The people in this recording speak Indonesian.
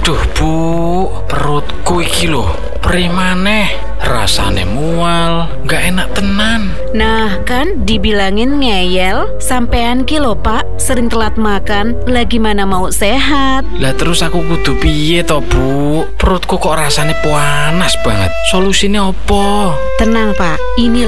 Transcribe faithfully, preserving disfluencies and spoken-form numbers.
Aduh Bu, perutku iki lho perih maneh, rasane mual, gak enak tenan. Nah kan dibilangin ngeyel, sampean ki lho Pak, sering telat makan, lagi mana mau sehat. Lah terus aku kudu piye to Bu? Perutku kok rasane panas banget. Solusinya opo? Tenang Pak, ini